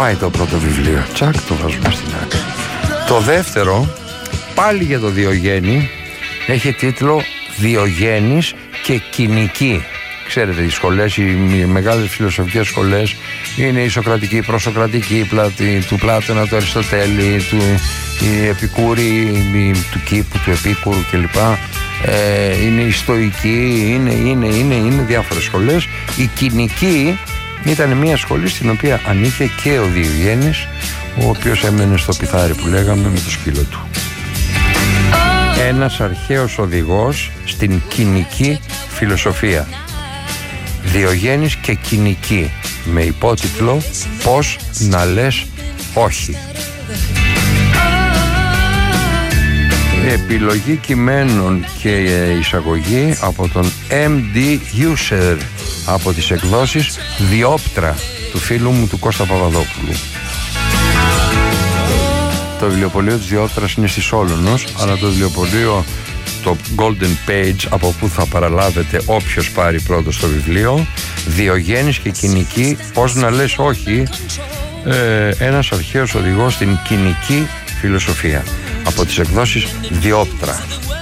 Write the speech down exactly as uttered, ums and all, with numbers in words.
Πάει το πρώτο βιβλίο, τσακ, το βάζουμε στην άκρη. Το δεύτερο, πάλι για το Διογέννη, έχει τίτλο «Διογέννης και κοινική». Ξέρετε, οι σχολές, οι μεγάλες φιλοσοφικές σχολές είναι η Σοκρατική, η Προσοκρατική, η Πλάτη, του Πλάτωνα, του Αριστοτέλη, του, η Επικούρη, του Κήπου, του Επίκουρου κλπ. Ε, είναι η Στοική, είναι, είναι, είναι, είναι διάφορες σχολές. Η κοινική ήταν μια σχολή στην οποία ανήκε και ο Διογέννης, ο οποίος έμενε στο πιθάρι που λέγαμε με το σκύλο του. Ένας αρχαίος οδηγός στην κοινική φιλοσοφία. Διογέννης και κοινική, με υπότιτλο «Πώς να λες όχι». Επιλογή κειμένων και εισαγωγή από τον εμ ντι User, από τις εκδόσεις Διόπτρα του φίλου μου του Κώστα Παπαδόπουλου. Το βιβλιοπωλείο της Διόπτρας είναι στη Σόλωνος, αλλά το βιβλιοπωλείο, το Golden Page, από που θα παραλάβετε όποιος πάρει πρώτο στο βιβλίο, Διογέννης και κοινική, πώς να λες όχι, ε, ένας αρχαίος οδηγός στην κοινική φιλοσοφία, από τις εκδόσεις Διόπτρα.